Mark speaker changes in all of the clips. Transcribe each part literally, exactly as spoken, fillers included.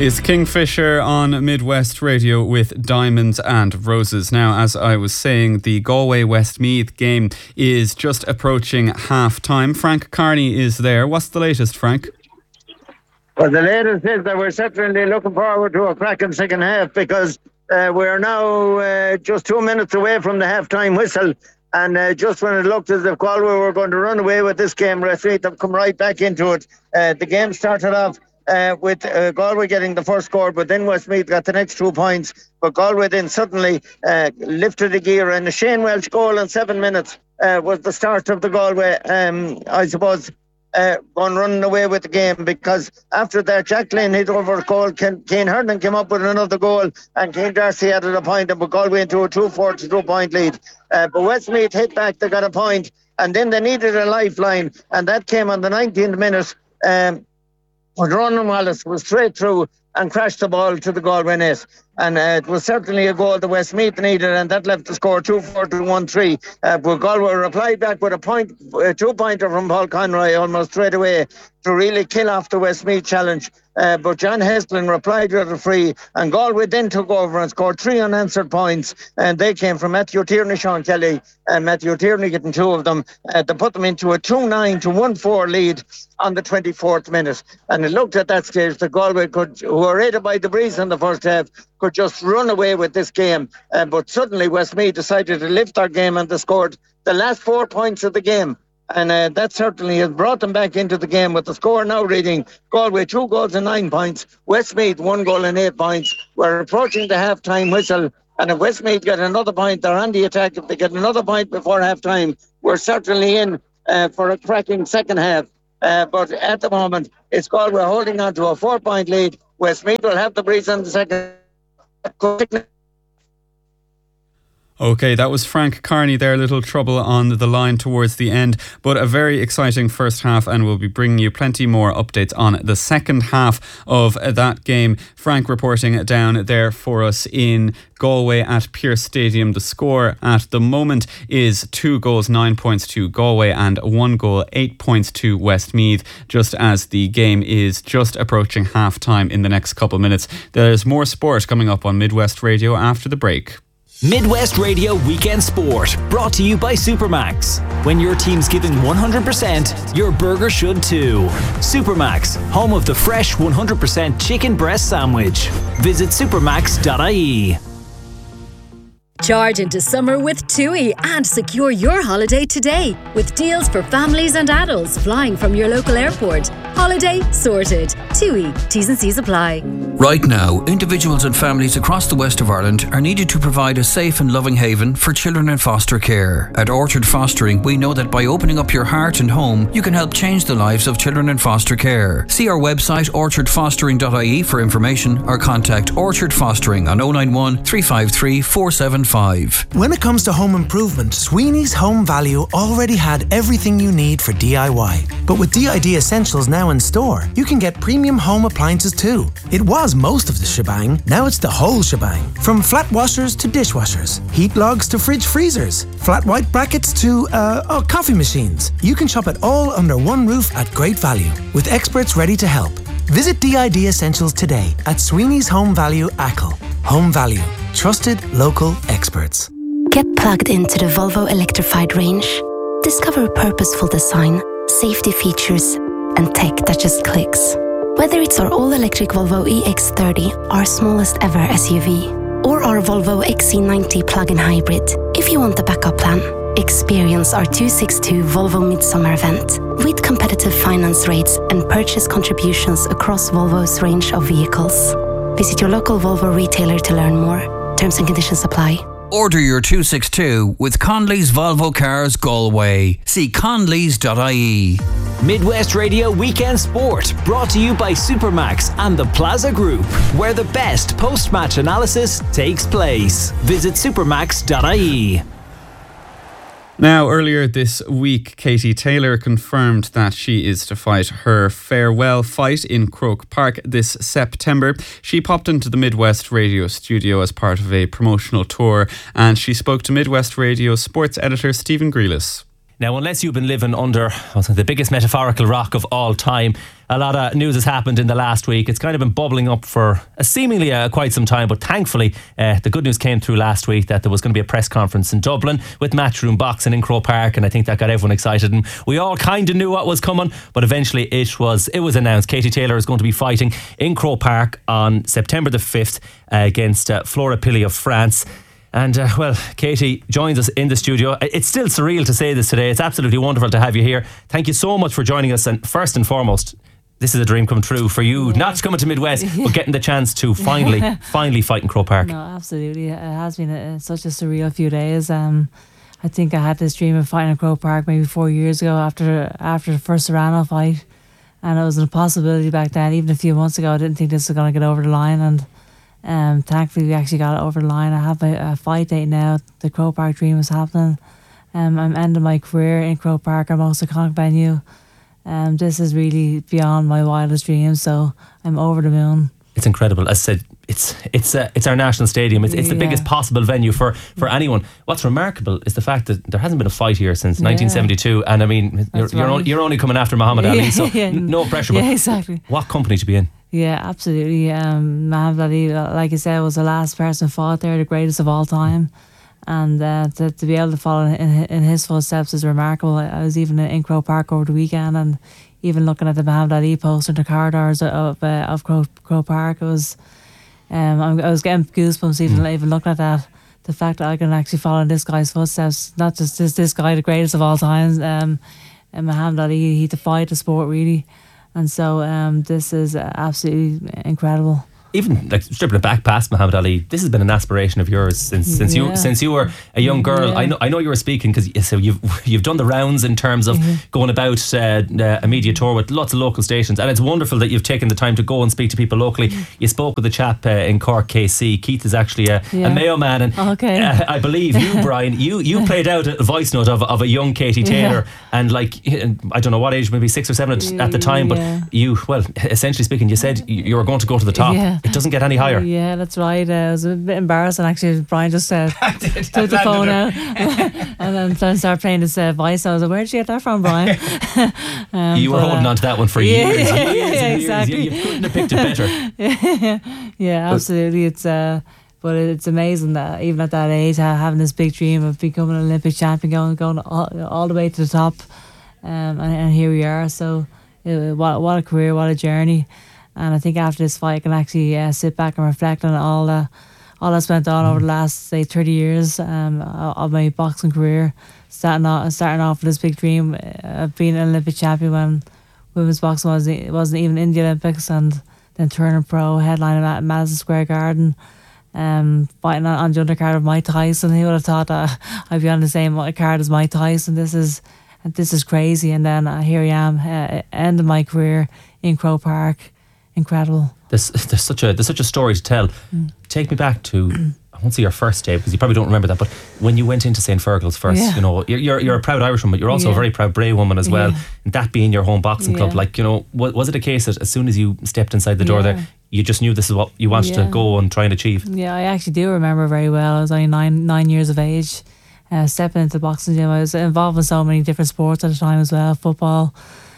Speaker 1: It's Kingfisher on Midwest Radio with Diamonds and Roses. Now, as I was saying, the Galway-Westmeath game is just approaching half-time. Frank Carney is there. What's the latest, Frank?
Speaker 2: Well, the latest is that we're certainly looking forward to a cracking second half because uh, we're now uh, just two minutes away from the half-time whistle. And uh, just when it looked as if Galway were going to run away with this game, Westmeath have come right back into it. Uh, the game started off Uh, with uh, Galway getting the first score, but then Westmeath got the next two points. But Galway then suddenly uh, lifted the gear, and the Shane Welch goal in seven minutes uh, was the start of the Galway, um, I suppose, uh, going running away with the game, because after that, Jack Lynn hit over a goal. Ken, Kane Herndon came up with another goal, and Kane Darcy added a point, and but Galway into a two four to two point lead. Uh, but Westmeath hit back, they got a point, and then they needed a lifeline, and that came on the nineteenth minute. Um, But Ronan Wallace was straight through and crashed the ball to the Galway net. And uh, it was certainly a goal the Westmeath needed, and that left the score two four to one three. Uh, but Galway replied back with a point, a two-pointer from Paul Conroy almost straight away to really kill off the Westmeath challenge. Uh, but John Hesplin replied with a free, and Galway then took over and scored three unanswered points, and they came from Matthew Tierney, Sean Kelly, and Matthew Tierney getting two of them uh, to put them into a two nine to one four lead on the twenty-fourth minute. And it looked at that stage that Galway could, who were aided by the breeze in the first half, could just run away with this game. Uh, but suddenly Westmeath decided to lift their game, and they scored the last four points of the game. And uh, that certainly has brought them back into the game, with the score now reading Galway two goals and nine points, Westmeath one goal and eight points. We're approaching the half-time whistle, and if Westmeath get another point, they're on the attack. If they get another point before half-time, we're certainly in uh, for a cracking second half. Uh, but at the moment, it's Galway holding on to a four-point lead. Westmeath will have the breeze on the second.
Speaker 1: Okay, that was Frank Carney there. A little trouble on the line towards the end, but a very exciting first half, and we'll be bringing you plenty more updates on the second half of that game. Frank reporting down there for us in Galway at Pearse Stadium. The score at the moment is two goals, nine points to Galway, and one goal, eight points to Westmeath, just as the game is just approaching half time in the next couple of minutes. There's more sport coming up on Midwest Radio after the break.
Speaker 3: Midwest Radio Weekend Sport, brought to you by Supermax. When your team's giving one hundred percent, your burger should too. Supermax, home of the fresh one hundred percent chicken breast sandwich. Visit supermax dot I E.
Speaker 4: Charge into summer with TUI and secure your holiday today with deals for families and adults flying from your local airport. Holiday sorted. TUI. T's and C's apply.
Speaker 5: Right now, individuals and families across the west of Ireland are needed to provide a safe and loving haven for children in foster care. At Orchard Fostering, we know that by opening up your heart and home, you can help change the lives of children in foster care. See our website orchard fostering dot I E for information, or contact Orchard Fostering on oh nine one, three five three, four seven five.
Speaker 6: When it comes to home improvement, Sweeney's Home Value already had everything you need for D I Y. But with D I D Essentials now in store, you can get premium home appliances too. It was most of the shebang, now it's the whole shebang. From flat washers to dishwashers, heat logs to fridge freezers, flat white brackets to uh, oh, coffee machines. You can shop it all under one roof at great value, with experts ready to help. Visit D I D Essentials today at Sweeney's Home Value Achill. Home Value. Trusted local experts.
Speaker 7: Get plugged into the Volvo electrified range. Discover purposeful design, safety features, and tech that just clicks. Whether it's our all-electric Volvo E X thirty, our smallest ever S U V, or our Volvo X C ninety plug-in hybrid, if you want the backup plan, experience our two sixty-two Volvo Midsummer event with competitive finance rates and purchase contributions across Volvo's range of vehicles. Visit your local Volvo retailer to learn more. Terms and conditions apply.
Speaker 5: Order your two sixty-two with Conley's Volvo Cars Galway. See conleys dot I E.
Speaker 3: Midwest Radio Weekend Sport, brought to you by Supermax and the Plaza Group, where the best post-match analysis takes place. Visit supermax dot I E.
Speaker 1: Now, earlier this week, Katie Taylor confirmed that she is to fight her farewell fight in Croke Park this September. She popped into the Midwest Radio studio as part of a promotional tour, and she spoke to Midwest Radio sports editor Stephen Grealis.
Speaker 8: Now, unless you've been living under the biggest metaphorical rock of all time, a lot of news has happened in the last week. It's kind of been bubbling up for a seemingly uh, quite some time, but thankfully uh, the good news came through last week that there was going to be a press conference in Dublin with Matchroom Boxing in Croke Park, and I think that got everyone excited, and we all kind of knew what was coming, but eventually it was it was announced. Katie Taylor is going to be fighting in Croke Park on September the fifth uh, against uh, Flora Pili of France. And, uh, well, Katie joins us in the studio. It's still surreal to say this today. It's absolutely wonderful to have you here. Thank you so much for joining us. And first and foremost, this is a dream come true for you, yeah. Not coming to Midwest, but getting the chance to finally, finally fight in Croke Park.
Speaker 9: No, absolutely. It has been a, such a surreal few days. Um, I think I had this dream of fighting in Croke Park maybe four years ago after after the first Serrano fight. And it was an impossibility back then. Even a few months ago, I didn't think this was going to get over the line. And Um, thankfully we actually got it over the line. I have a, a fight date now. The Croke Park dream is happening. Um, I'm ending my career in Croke Park, our most iconic venue. Um, this is really beyond my wildest dreams, so I'm over the moon.
Speaker 8: It's incredible. As I said, it's it's uh, it's our national stadium. It's, it's the yeah. biggest possible venue for, for anyone. What's remarkable is the fact that there hasn't been a fight here since yeah. nineteen seventy-two, and I mean you're
Speaker 9: right.
Speaker 8: you're, only, you're only coming after Muhammad Ali, so yeah. no pressure.
Speaker 9: Yeah,
Speaker 8: but
Speaker 9: exactly.
Speaker 8: What company to be in?
Speaker 9: Yeah, absolutely. Um, Muhammad Ali, like I said, was the last person fought there, the greatest of all time. And uh, to, to be able to follow in, in his footsteps is remarkable. I, I was even in Croke Park over the weekend, and even looking at the Muhammad Ali poster in the corridors of uh, of Croke, Croke Park, it was, um, I was getting goosebumps even, mm. even looking at that. The fact that I can actually follow in this guy's footsteps, not just this, this guy, the greatest of all time, um, and Muhammad Ali, he defied the sport really. And so um, this is absolutely incredible. Even like stripping it back past Muhammad Ali, this has been an aspiration of yours since since yeah. you since you were a young girl. Yeah. I know I know you were speaking because so you've you've done the rounds in terms of mm-hmm. going about uh, a media tour with lots of local stations, and it's wonderful that you've taken the time to go and speak to people locally. Mm-hmm. You spoke with a chap uh, in Cork, K C. Keith is actually a, yeah. a Mayo man, and okay.
Speaker 8: uh, I believe you, Brian, you you played out a voice note of, of a young Katie Taylor, yeah. and like I don't know what age, maybe six or seven at, at the time, but yeah. you well essentially speaking, you said you were going to go to the top.
Speaker 9: Yeah.
Speaker 8: It doesn't get any higher.
Speaker 9: Yeah, that's right. Uh, it was a bit embarrassing actually. Brian just uh, took the phone out and then started playing this uh, voice. I was like, where did you get that from, Brian?
Speaker 8: um, you were
Speaker 9: but,
Speaker 8: holding
Speaker 9: uh,
Speaker 8: on to that one for
Speaker 9: yeah,
Speaker 8: years,
Speaker 9: yeah,
Speaker 8: and years,
Speaker 9: yeah,
Speaker 8: and years.
Speaker 9: exactly.
Speaker 8: You, you couldn't have picked it better.
Speaker 9: yeah, yeah, absolutely. It's uh, but it's amazing that even at that age, having this big dream of becoming an Olympic champion, going going all, all the way to the top, um, and, and here we are. So, uh, what what a career, what a journey. And I think after this fight, I can actually uh, sit back and reflect on all the, all that's went on mm. over the last, say, thirty years um, of my boxing career. Starting off, starting off with this big dream of being an Olympic champion when women's boxing wasn't, wasn't even in the Olympics, and then turning pro, headlining at Madison Square Garden, um, fighting on, on the undercard of Mike Tyson. Who would have thought that I'd be on the same card as Mike Tyson? This is this is crazy. And then uh, here I am, uh, ending my career in Croke Park. Incredible.
Speaker 8: There's, there's such a there's such a story to tell. Mm. Take me back to I won't say your first day because you probably don't remember that, but when you went into Saint Fergal's first, yeah. you know, you're, you're you're a proud Irish woman, but you're also yeah. a very proud Bray woman as well. Yeah. And that being your home boxing yeah. club, like you know, was, was it a case that as soon as you stepped inside the door yeah. there, you just knew this is what you wanted yeah. to go and try and achieve?
Speaker 9: Yeah, I actually do remember very well. I was only nine nine years of age, uh, stepping into the boxing gym. I was involved in so many different sports at the time as well, football.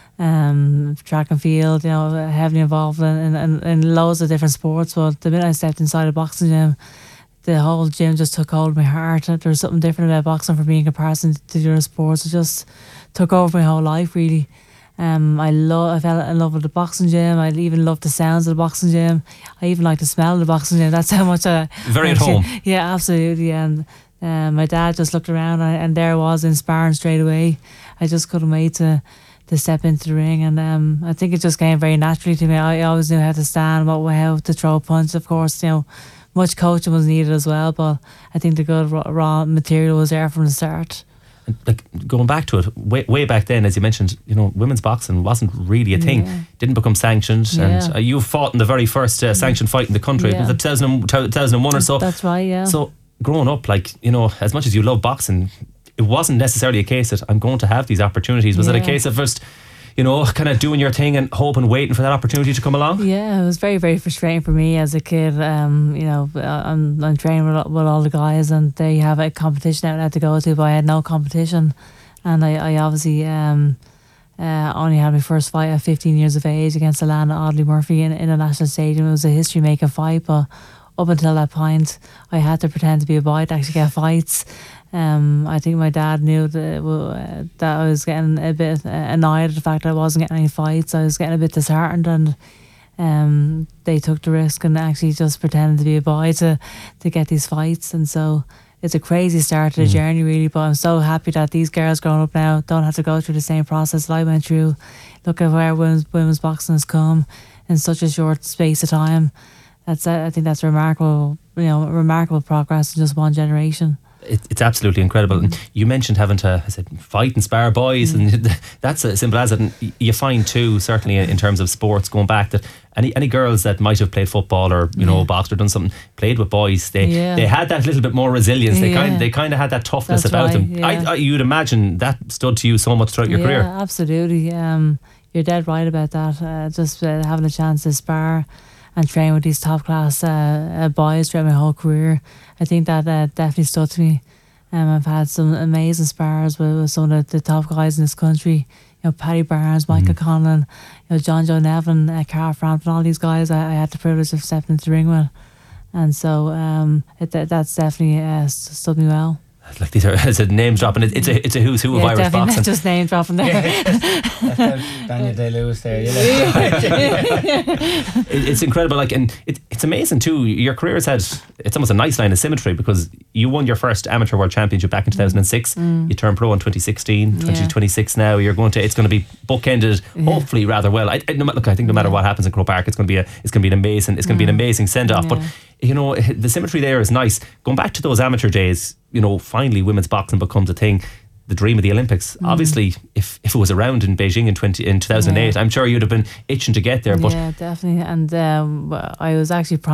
Speaker 9: Um, track and field, you know, heavily involved in, in, in loads of different sports. But the minute I stepped inside a boxing gym, the whole gym just took hold of my heart. There was something different about boxing for me in comparison to the other sports. It just took over my whole life, really. Um, I love. I fell in love with the boxing gym. I even loved the sounds of the boxing gym. I even like the smell of the boxing gym. That's how much I
Speaker 8: very actually, at home.
Speaker 9: Yeah, absolutely. And um, my dad just looked around, and, and there I was in sparring straight away. I just couldn't wait to. to step into the ring, and um, I think it just came very naturally to me. I always knew how to stand, what how to throw a punch. Of course, you know, much coaching was needed as well, but I think the good raw, raw material was there from the start.
Speaker 8: And like going back to it, way, way back then, as you mentioned, you know, women's boxing wasn't really a thing. Yeah. Didn't become sanctioned, yeah. and uh, you fought in the very first uh, sanctioned fight in the country. Yeah. It was the two thousand one or so.
Speaker 9: That's right, yeah.
Speaker 8: So growing up, like, you know, as much as you love boxing, it wasn't necessarily a case that I'm going to have these opportunities. Was yeah. it a case of first, you know, kind of doing your thing and hoping, waiting for that opportunity to come along?
Speaker 9: Yeah, it was very, very frustrating for me as a kid. Um, you know, I'm, I'm training with, with all the guys, and they have a competition out there to go to, but I had no competition. and I, I obviously um, uh, only had my first fight at fifteen years of age against Alana Audley Murphy in, in a national stadium. It was a history making fight, but up until that point I had to pretend to be a boy to actually get fights. Um, I think my dad knew that, uh, that I was getting a bit uh, annoyed at the fact that I wasn't getting any fights. I was getting a bit disheartened, and um, they took the risk and actually just pretended to be a boy to, to get these fights. And so it's a crazy start to the mm. journey, really. But I'm so happy that these girls growing up now don't have to go through the same process that I went through. Look at where women's, women's boxing has come in such a short space of time. That's I think that's remarkable, you know, remarkable progress in just one generation.
Speaker 8: It, it's absolutely incredible. And you mentioned having to, I said, fight and spar boys, mm. and that's as simple as it. And you find too, certainly in terms of sports, going back, that any any girls that might have played football or you know yeah. boxed or done something, played with boys, they yeah. they had that little bit more resilience. They yeah. kind they kind of had that toughness that's about right, them. Yeah. I, I, you'd imagine that stood to you so much throughout your
Speaker 9: yeah,
Speaker 8: career.
Speaker 9: Absolutely. Um, you're dead right about that. Uh, just uh, having a chance to spar and train with these top class uh, uh, boys throughout my whole career, I think that uh, definitely stood to me. Um, I've had some amazing spars with, with some of the, the top guys in this country. You know, Paddy Barnes, Michael mm. Conlon, you know, John Joe Nevin, uh, Carl Frampton, all these guys I, I had the privilege of stepping into the ring with. And so um, it, that, that's definitely uh, stood me well.
Speaker 8: Like these are, it's a name dropping. It's a it's a who's who
Speaker 9: yeah,
Speaker 8: of Irish boxing.
Speaker 9: Just name dropping there.
Speaker 10: Daniel Day-Lewis there. You know?
Speaker 8: it, it's incredible. Like, and it, it's amazing too. Your career has had, it's almost a nice line of symmetry, because you won your first amateur world championship back in two thousand six. Mm. You turned pro in twenty sixteen. twenty twenty-six now. You're going to. It's going to be bookended, yeah. hopefully rather well. I, I, no, look, I think no matter yeah. what happens in Croke Park, it's going to be a it's going to be an amazing it's going to mm. be an amazing send off. Yeah. But you know, the symmetry there is nice. Going back to those amateur days, you know, finally women's boxing becomes a thing. The dream of the Olympics. Mm. Obviously, if, if it was around in Beijing in twenty in two thousand eight, yeah. I'm sure you'd have been itching to get there. But
Speaker 9: yeah, definitely. And um, I was actually